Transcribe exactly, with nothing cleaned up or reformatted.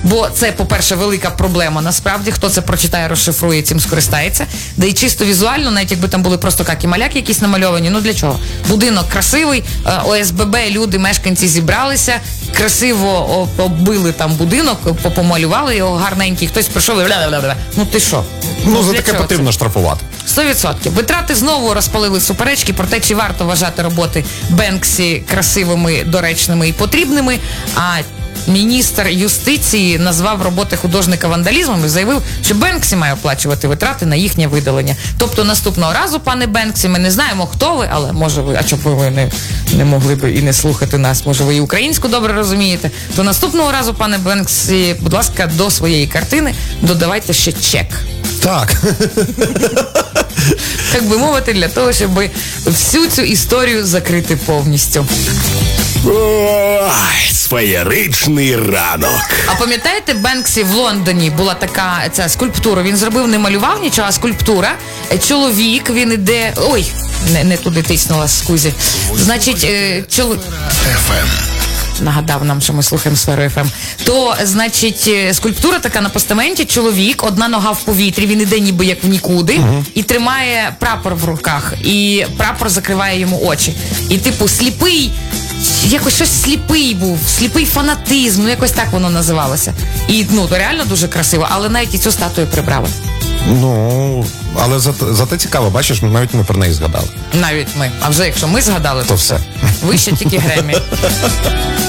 Бо це, по-перше, велика проблема. Насправді, хто це прочитає, розшифрує, цим скористається. Да і чисто візуально, навіть якби там були просто какі-маляки якісь намальовані, ну для чого? Будинок красивий, О С Б Б, люди, мешканці зібралися, красиво оббили там будинок, помалювали його гарненький, хтось прийшов і бля-бля-бля. Ну ти що? Ну, ну за таке потрібно це? штрафувати. сто відсотків. Витрати знову розпалили суперечки про те, чи варто вважати роботи Бенксі красивими, доречними і потрібними, а міністр юстиції назвав роботи художника вандалізмом і заявив, що Бенксі має оплачувати витрати на їхнє видалення. Тобто наступного разу, пане Бенксі, ми не знаємо, хто ви, але може ви, а чому ви не, не могли б і не слухати нас, може ви і українську добре розумієте, то наступного разу, пане Бенксі, будь ласка, до своєї картини додавайте ще чек. Так. Так би мовити, для того, щоб всю цю історію закрити повністю. Ой, сфеєричний ранок. А пам'ятаєте, Бенксі в Лондоні була така ця скульптура, він зробив, не малював нічого, а скульптура. Чоловік, він іде... Ой, не, не туди тиснула з Кузі. Значить, чоловік... Нагадав нам, що ми слухаємо Сферу еф ем. То, значить, скульптура така на постаменті, чоловік, одна нога в повітрі, він іде ніби як в нікуди, uh-huh. і тримає прапор в руках, і прапор закриває йому очі. І, типу, сліпий, якось щось сліпий був, сліпий фанатизм, ну якось так воно називалося. І, ну, то реально дуже красиво, але навіть і цю статую прибрали. Ну, але зате, зате цікаво, бачиш, навіть ми про неї згадали. Навіть ми. А вже якщо ми згадали, то все. Ви ще тільки Гремі.